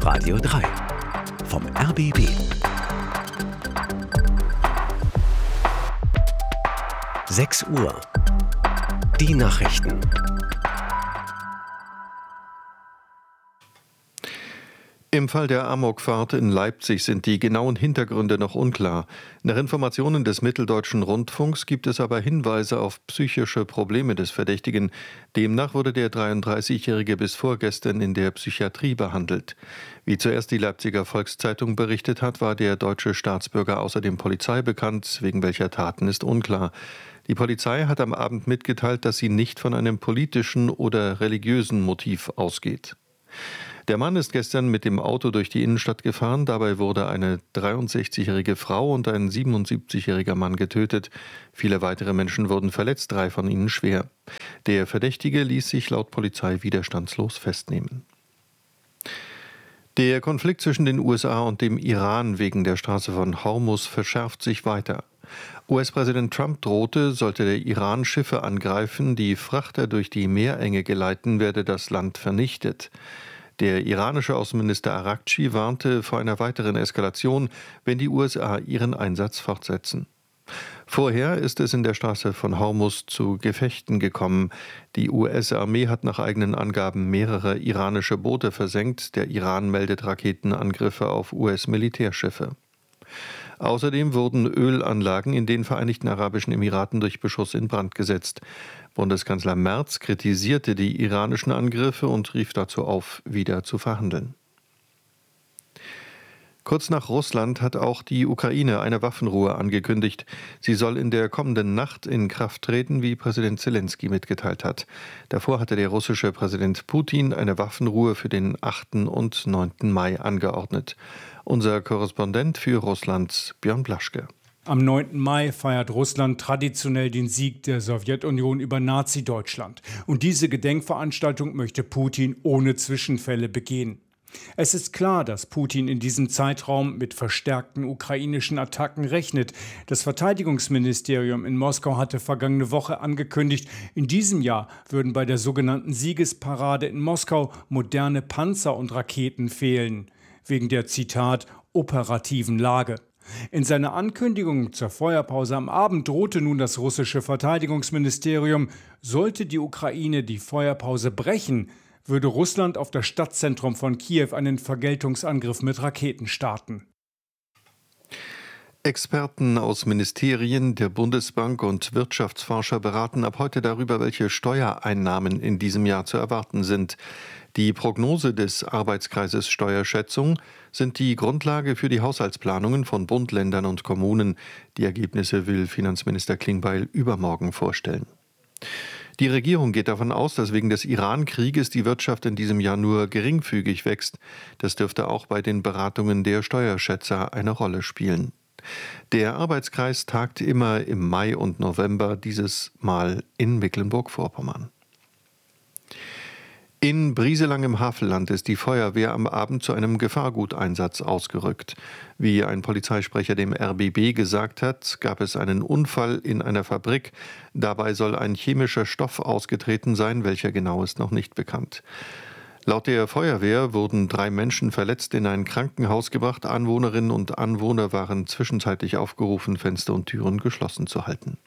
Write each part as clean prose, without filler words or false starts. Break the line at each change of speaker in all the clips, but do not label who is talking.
Radio 3 vom RBB. 6 Uhr. Die Nachrichten.
Im Fall der Amokfahrt in Leipzig sind die genauen Hintergründe noch unklar. Nach Informationen des Mitteldeutschen Rundfunks gibt es aber Hinweise auf psychische Probleme des Verdächtigen. Demnach wurde der 33-Jährige bis vorgestern in der Psychiatrie behandelt. Wie zuerst die Leipziger Volkszeitung berichtet hat, war der deutsche Staatsbürger außerdem Polizei bekannt. Wegen welcher Taten ist unklar. Die Polizei hat am Abend mitgeteilt, dass sie nicht von einem politischen oder religiösen Motiv ausgeht. Der Mann ist gestern mit dem Auto durch die Innenstadt gefahren. Dabei wurde eine 63-jährige Frau und ein 77-jähriger Mann getötet. Viele weitere Menschen wurden verletzt, 3 von ihnen schwer. Der Verdächtige ließ sich laut Polizei widerstandslos festnehmen. Der Konflikt zwischen den USA und dem Iran wegen der Straße von Hormuz verschärft sich weiter. US-Präsident Trump drohte, sollte der Iran Schiffe angreifen, die Frachter durch die Meerenge geleiten, werde das Land vernichtet. Der iranische Außenminister Araghchi warnte vor einer weiteren Eskalation, wenn die USA ihren Einsatz fortsetzen. Vorher ist es in der Straße von Hormuz zu Gefechten gekommen. Die US-Armee hat nach eigenen Angaben mehrere iranische Boote versenkt. Der Iran meldet Raketenangriffe auf US-Militärschiffe. Außerdem wurden Ölanlagen in den Vereinigten Arabischen Emiraten durch Beschuss in Brand gesetzt. Bundeskanzler Merz kritisierte die iranischen Angriffe und rief dazu auf, wieder zu verhandeln. Kurz nach Russland hat auch die Ukraine eine Waffenruhe angekündigt. Sie soll in der kommenden Nacht in Kraft treten, wie Präsident Zelensky mitgeteilt hat. Davor hatte der russische Präsident Putin eine Waffenruhe für den 8. und 9. Mai angeordnet. Unser Korrespondent für Russland, Björn Blaschke.
Am 9. Mai feiert Russland traditionell den Sieg der Sowjetunion über Nazi-Deutschland. Und diese Gedenkveranstaltung möchte Putin ohne Zwischenfälle begehen. Es ist klar, dass Putin in diesem Zeitraum mit verstärkten ukrainischen Attacken rechnet. Das Verteidigungsministerium in Moskau hatte vergangene Woche angekündigt, in diesem Jahr würden bei der sogenannten Siegesparade in Moskau moderne Panzer und Raketen fehlen. Wegen der, Zitat, operativen Lage. In seiner Ankündigung zur Feuerpause am Abend drohte nun das russische Verteidigungsministerium, sollte die Ukraine die Feuerpause brechen, würde Russland auf das Stadtzentrum von Kiew einen Vergeltungsangriff mit Raketen starten.
Experten aus Ministerien, der Bundesbank und Wirtschaftsforscher beraten ab heute darüber, welche Steuereinnahmen in diesem Jahr zu erwarten sind. Die Prognose des Arbeitskreises Steuerschätzung sind die Grundlage für die Haushaltsplanungen von Bund, Ländern und Kommunen. Die Ergebnisse will Finanzminister Klingbeil übermorgen vorstellen. Die Regierung geht davon aus, dass wegen des Iran-Krieges die Wirtschaft in diesem Jahr nur geringfügig wächst. Das dürfte auch bei den Beratungen der Steuerschätzer eine Rolle spielen. Der Arbeitskreis tagt immer im Mai und November, dieses Mal in Mecklenburg-Vorpommern. In Brieselang im Havelland ist die Feuerwehr am Abend zu einem Gefahrguteinsatz ausgerückt. Wie ein Polizeisprecher dem RBB gesagt hat, gab es einen Unfall in einer Fabrik. Dabei soll ein chemischer Stoff ausgetreten sein, welcher genau ist noch nicht bekannt. Laut der Feuerwehr wurden 3 Menschen verletzt in ein Krankenhaus gebracht. Anwohnerinnen und Anwohner waren zwischenzeitlich aufgerufen, Fenster und Türen geschlossen zu halten.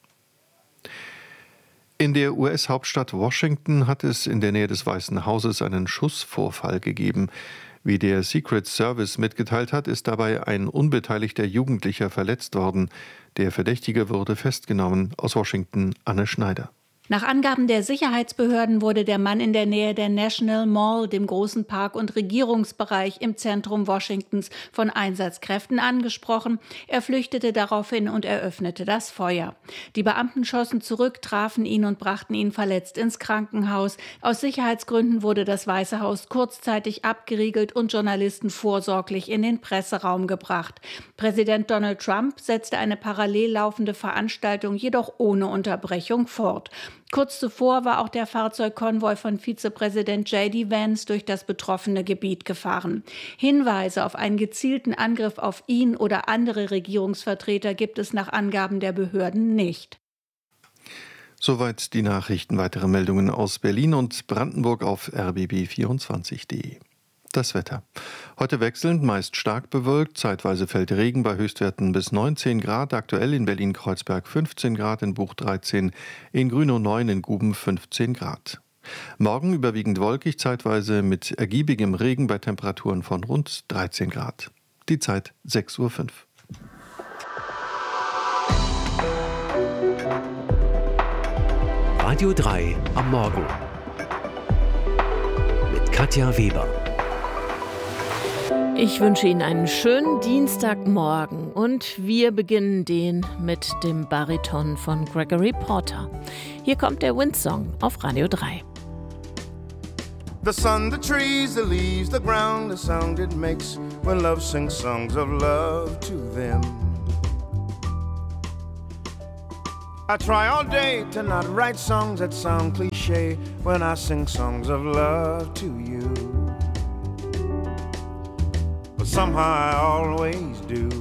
In der US-Hauptstadt Washington hat es in der Nähe des Weißen Hauses einen Schussvorfall gegeben. Wie der Secret Service mitgeteilt hat, ist dabei ein unbeteiligter Jugendlicher verletzt worden. Der Verdächtige wurde festgenommen. Aus Washington, Anne Schneider.
Nach Angaben der Sicherheitsbehörden wurde der Mann in der Nähe der National Mall, dem großen Park- und Regierungsbereich im Zentrum Washingtons, von Einsatzkräften angesprochen. Er flüchtete daraufhin und eröffnete das Feuer. Die Beamten schossen zurück, trafen ihn und brachten ihn verletzt ins Krankenhaus. Aus Sicherheitsgründen wurde das Weiße Haus kurzzeitig abgeriegelt und Journalisten vorsorglich in den Presseraum gebracht. Präsident Donald Trump setzte eine parallel laufende Veranstaltung jedoch ohne Unterbrechung fort. Kurz zuvor war auch der Fahrzeugkonvoi von Vizepräsident J.D. Vance durch das betroffene Gebiet gefahren. Hinweise auf einen gezielten Angriff auf ihn oder andere Regierungsvertreter gibt es nach Angaben der Behörden nicht.
Soweit die Nachrichten. Weitere Meldungen aus Berlin und Brandenburg auf rbb24.de. Das Wetter. Heute wechselnd, meist stark bewölkt, zeitweise fällt Regen bei Höchstwerten bis 19 Grad, aktuell in Berlin-Kreuzberg 15 Grad, in Buch 13, in Grünow 9, in Guben 15 Grad. Morgen überwiegend wolkig, zeitweise mit ergiebigem Regen bei Temperaturen von rund 13 Grad. Die Zeit 6:05 Uhr.
Radio 3 am Morgen mit Katja Weber.
Ich wünsche Ihnen einen schönen Dienstagmorgen und wir beginnen den mit dem Bariton von Gregory Porter. Hier kommt der Windsong auf Radio 3.
The sun, the trees, the leaves, the ground, the sound it makes when love sings songs of love to them. I try all day to not write songs that sound cliche when I sing songs of love to you. But somehow I always do.